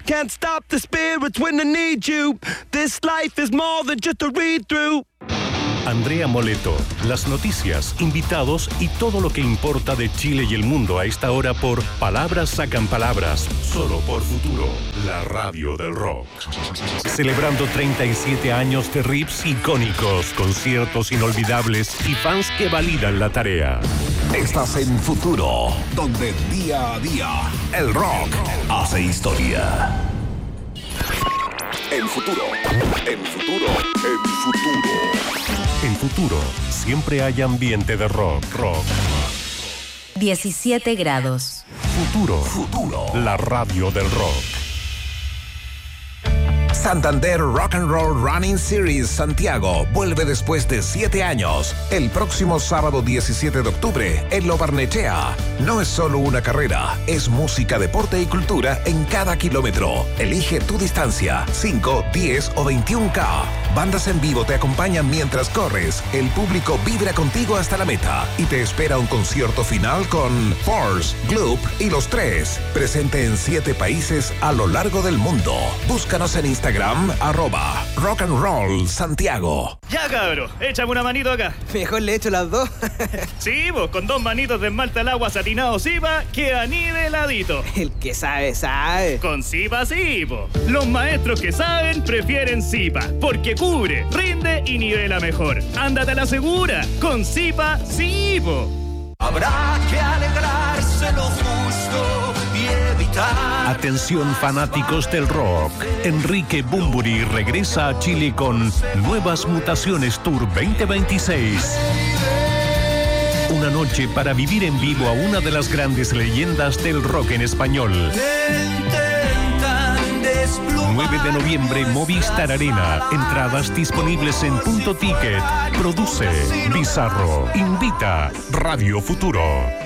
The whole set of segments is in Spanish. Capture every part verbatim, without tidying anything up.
can't stop the spirits when they need you. This life is more than just a read-through. Andrea Moleto, las noticias, invitados y todo lo que importa de Chile y el mundo a esta hora por Palabras Sacan Palabras, solo por Futuro, la radio del rock. Celebrando treinta y siete años de riffs icónicos, conciertos inolvidables y fans que validan la tarea. Estás en Futuro, donde día a día el rock hace historia. En Futuro, en Futuro, en Futuro. En Futuro, siempre hay ambiente de rock, rock. diecisiete grados. Futuro, Futuro, la radio del rock. Santander Rock and Roll Running Series Santiago vuelve después de siete años. El próximo sábado diecisiete de octubre en Lo Barnechea. No es solo una carrera, es música, deporte y cultura en cada kilómetro. Elige tu distancia, cinco, diez o veintiún K. Bandas en vivo te acompañan mientras corres. El público vibra contigo hasta la meta y te espera un concierto final con Force, Gloop y Los Tres. Presente en siete países a lo largo del mundo. Búscanos en Instagram. Instagram, arroba Rock and Roll Santiago. Ya, cabro, échame una manito acá. Mejor le echo las dos. Sí, vos, con dos manitos de esmalte al agua satinado Zipa, queda niveladito. El que sabe, sabe. Con Zipa sí, po. Los maestros que saben prefieren Zipa, porque cubre, rinde y nivela mejor. Ándate a la segura, con Zipa sí, po. Habrá que alegrarse lo justo y evitar. Atención fanáticos del rock. Enrique Bunbury regresa a Chile con Nuevas Mutaciones Tour veinte veintiséis. Una noche para vivir en vivo a una de las grandes leyendas del rock en español. nueve de noviembre, Movistar Arena. Entradas disponibles en Punto Ticket. Produce Bizarro. Invita Radio Futuro.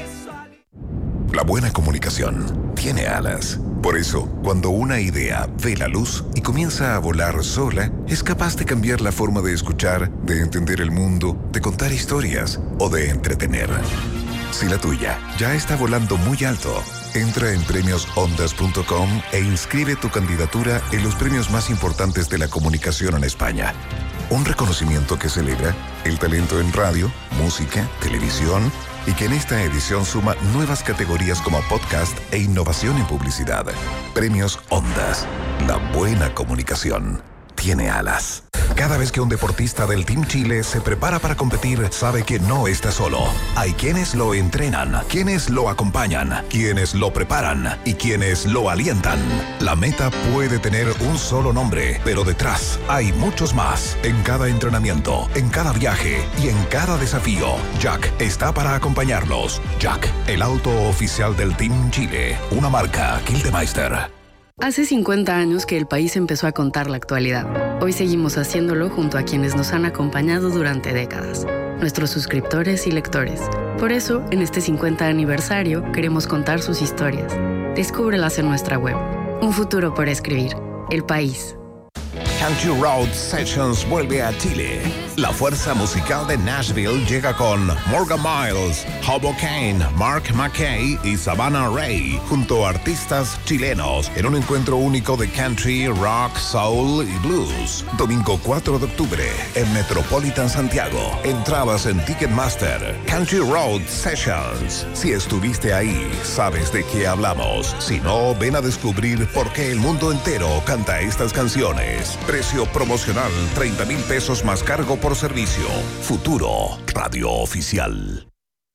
La buena comunicación tiene alas. Por eso, cuando una idea ve la luz y comienza a volar sola, es capaz de cambiar la forma de escuchar, de entender el mundo, de contar historias o de entretener. Si la tuya ya está volando muy alto, entra en premios ondas punto com e inscribe tu candidatura en los premios más importantes de la comunicación en España. Un reconocimiento que celebra el talento en radio, música, televisión y que en esta edición suma nuevas categorías como podcast e innovación en publicidad. Premios Ondas. La buena comunicación tiene alas. Cada vez que un deportista del Team Chile se prepara para competir, sabe que no está solo. Hay quienes lo entrenan, quienes lo acompañan, quienes lo preparan y quienes lo alientan. La meta puede tener un solo nombre, pero detrás hay muchos más. En cada entrenamiento, en cada viaje y en cada desafío, Jack está para acompañarlos. Jack, el auto oficial del Team Chile, una marca Gildemeister. Hace cincuenta años que el país empezó a contar la actualidad. Hoy seguimos haciéndolo junto a quienes nos han acompañado durante décadas, nuestros suscriptores y lectores. Por eso, en este cincuenta aniversario, queremos contar sus historias. Descúbrelas en nuestra web. Un futuro por escribir. El País. Country Road Sessions vuelve a Chile. La fuerza musical de Nashville llega con Morgan Miles, Hobo Kane, Mark McKay y Savannah Ray, junto a artistas chilenos, en un encuentro único de country, rock, soul y blues. Domingo cuatro de octubre, en Metropolitan Santiago. Entradas en Ticketmaster. Country Road Sessions. Si estuviste ahí, sabes de qué hablamos. Si no, ven a descubrir por qué el mundo entero canta estas canciones. Precio promocional, treinta mil pesos más cargo por servicio. Futuro, radio oficial.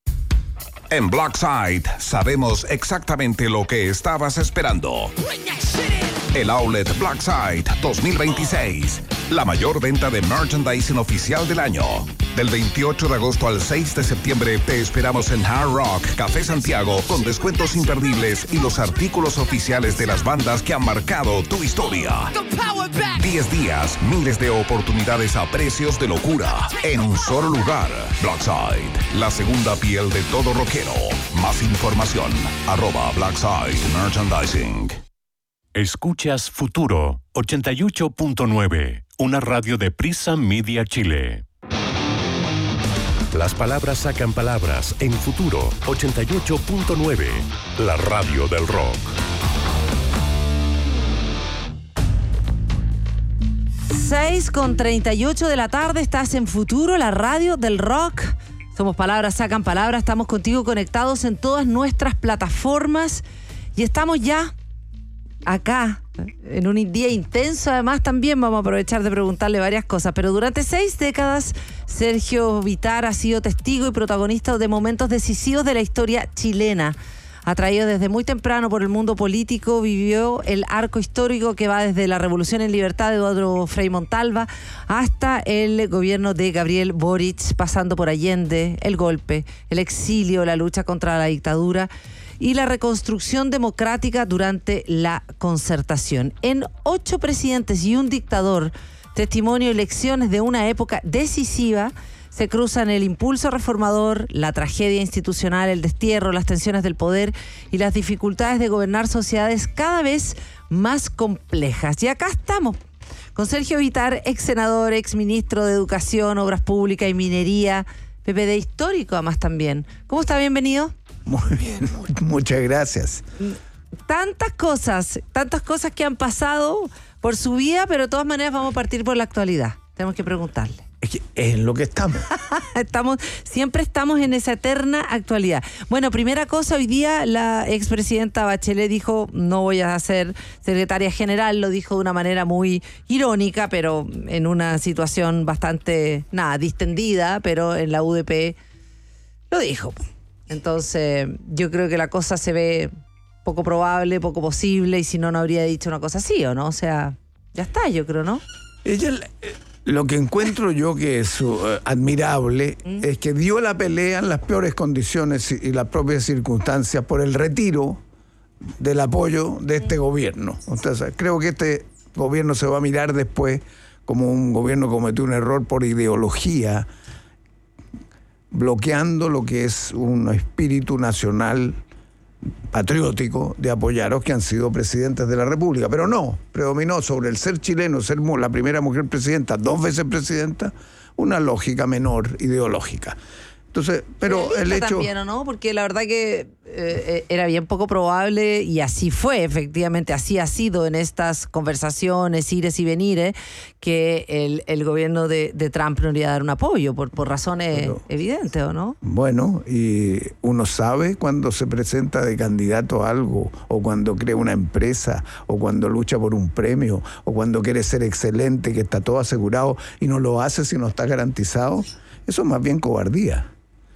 En Blackside sabemos exactamente lo que estabas esperando. El Outlet Blackside dos mil veintiséis. La mayor venta de merchandising oficial del año. Del veintiocho de agosto al seis de septiembre te esperamos en Hard Rock Café Santiago con descuentos imperdibles y los artículos oficiales de las bandas que han marcado tu historia. diez días, miles de oportunidades a precios de locura en un solo lugar. Blackside, la segunda piel de todo rockero. Más información, arroba Blackside Merchandising. Escuchas Futuro ochenta y ocho punto nueve, una radio de Prisa Media Chile. Las palabras sacan palabras en Futuro ochenta y ocho punto nueve, la radio del rock. seis con treinta y ocho de la tarde, estás en Futuro, la radio del rock. Somos Palabras Sacan Palabras, estamos contigo conectados en todas nuestras plataformas y estamos ya acá en un día intenso. Además también vamos a aprovechar de preguntarle varias cosas, pero durante seis décadas Sergio Vittar ha sido testigo y protagonista de momentos decisivos de la historia chilena. Atraído desde muy temprano por el mundo político, vivió el arco histórico que va desde la Revolución en Libertad de Eduardo Frei Montalva hasta el gobierno de Gabriel Boric, pasando por Allende, el golpe, el exilio, la lucha contra la dictadura y la reconstrucción democrática durante la Concertación. En Ocho presidentes y un dictador, testimonio y lecciones de una época decisiva, se cruzan el impulso reformador, la tragedia institucional, el destierro, las tensiones del poder y las dificultades de gobernar sociedades cada vez más complejas. Y acá estamos con Sergio Vittar, ex senador, ex ministro de Educación, Obras Públicas y Minería, P P D histórico además también. ¿Cómo está? Bienvenido. Muy bien, muchas gracias. Tantas cosas, tantas cosas que han pasado por su vida, pero de todas maneras vamos a partir por la actualidad. Tenemos que preguntarle. Es que es en lo que estamos. estamos. Siempre estamos en esa eterna actualidad. Bueno, primera cosa, hoy día la expresidenta Bachelet dijo, no voy a ser secretaria general, lo dijo de una manera muy irónica, pero en una situación bastante, nada, distendida, pero en la U D P lo dijo. Entonces, yo creo que la cosa se ve poco probable, poco posible, y si no, no habría dicho una cosa así, ¿o no? O sea, ya está, yo creo, ¿no? Ella... Lo que encuentro yo que es uh, admirable ¿Mm? es que dio la pelea en las peores condiciones y, y las propias circunstancias por el retiro del apoyo de este ¿Mm? gobierno. Entonces, creo que este gobierno se va a mirar después como un gobierno que cometió un error por ideología, bloqueando lo que es un espíritu nacional patriótico de apoyar a los que han sido presidentes de la República, pero no, predominó sobre el ser chileno, ser la primera mujer presidenta, dos veces presidenta, una lógica menor ideológica. Entonces, pero el hecho también, ¿o no? Porque la verdad que eh, era bien poco probable, y así fue, efectivamente, así ha sido en estas conversaciones, ires y venires, que el, el gobierno de, de Trump no iba a dar un apoyo, por, por razones pero, evidentes, ¿o no? Bueno, y uno sabe cuando se presenta de candidato a algo, o cuando crea una empresa, o cuando lucha por un premio, o cuando quiere ser excelente, que está todo asegurado, y no lo hace si no está garantizado. Eso es más bien cobardía.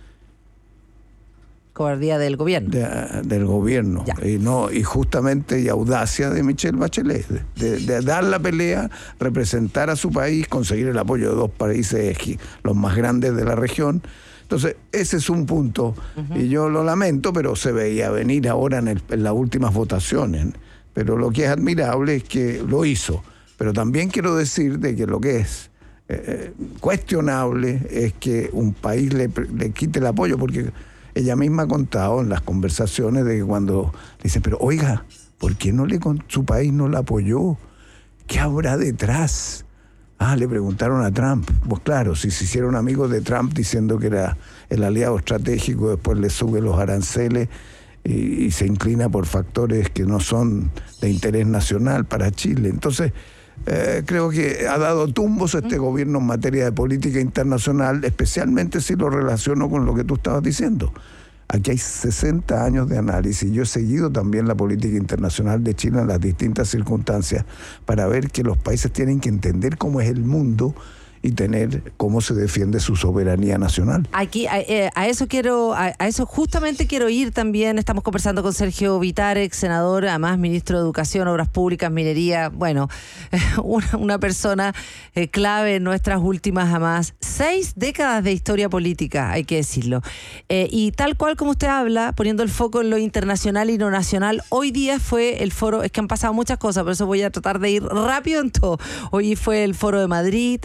Cobardía del gobierno. De, del gobierno. Y no y justamente y audacia de Michelle Bachelet. De, de dar la pelea, representar a su país, conseguir el apoyo de dos países, los más grandes de la región. Entonces, ese es un punto. Uh-huh. Y yo lo lamento, pero se veía venir ahora en, el, en las últimas votaciones. Pero lo que es admirable es que lo hizo. Pero también quiero decir de que lo que es eh, cuestionable es que un país le, le quite el apoyo, porque ella misma ha contado en las conversaciones de que cuando le dicen, pero oiga, ¿por qué no le su país no la apoyó? ¿Qué habrá detrás? Ah, le preguntaron a Trump. Pues claro, si se hicieron amigos de Trump diciendo que era el aliado estratégico, después le sube los aranceles y, y se inclina por factores que no son de interés nacional para Chile. Entonces, Eh, creo que ha dado tumbos a este mm. gobierno en materia de política internacional, especialmente si lo relaciono con lo que tú estabas diciendo. Aquí hay sesenta años de análisis. Yo he seguido también la política internacional de Chile en las distintas circunstancias para ver que los países tienen que entender cómo es el mundo y tener cómo se defiende su soberanía nacional. Aquí a, eh, a eso quiero, a, a eso justamente quiero ir también. Estamos conversando con Sergio Vittar, ex senador, además ministro de Educación, Obras Públicas, Minería. Bueno, una, una persona eh, clave en nuestras últimas, además, seis décadas de historia política, hay que decirlo. Eh, y tal cual como usted habla, poniendo el foco en lo internacional y lo nacional, hoy día fue el foro, es que han pasado muchas cosas, por eso voy a tratar de ir rápido en todo. Hoy fue el foro de Madrid, también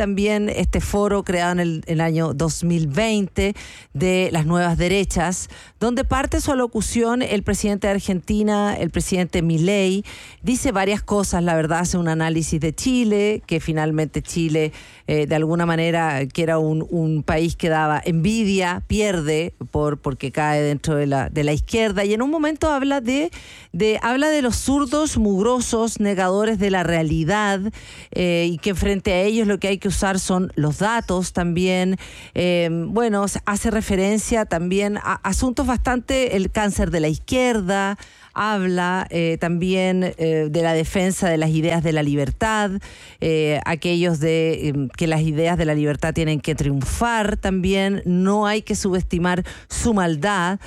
también este foro creado en el, el año dos mil veinte de las nuevas derechas, donde parte su alocución el presidente de Argentina, el presidente Milei, dice varias cosas, la verdad hace un análisis de Chile, que finalmente Chile eh, de alguna manera, que era un, un país que daba envidia, pierde por porque cae dentro de la, de la izquierda, y en un momento habla de, de, habla de los zurdos mugrosos, negadores de la realidad, eh, y que frente a ellos lo que hay que usar son los datos también. Eh, bueno, hace referencia también a asuntos bastante, el cáncer de la izquierda, habla eh, también eh, de la defensa de las ideas de la libertad, eh, aquellos de eh, que las ideas de la libertad tienen que triunfar también, no hay que subestimar su maldad,